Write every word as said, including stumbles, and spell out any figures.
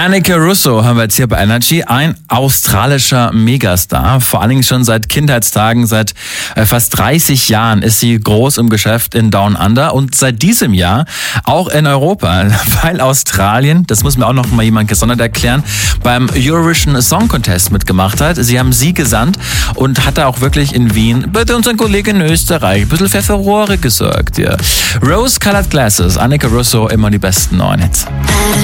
Annika Russo haben wir jetzt hier bei Energy, ein australischer Megastar, vor allen Dingen schon seit Kindheitstagen, seit äh, fast dreißig Jahren ist sie groß im Geschäft in Down Under und seit diesem Jahr auch in Europa, weil Australien, das muss mir auch noch mal jemand gesondert erklären, beim Eurovision Song Contest mitgemacht hat. Sie haben sie gesandt und hat da auch wirklich in Wien bei unseren Kollegen in Österreich ein bisschen für Furore gesorgt. Ja. Rose Colored Glasses, Annika Russo, immer die besten neuen Hits.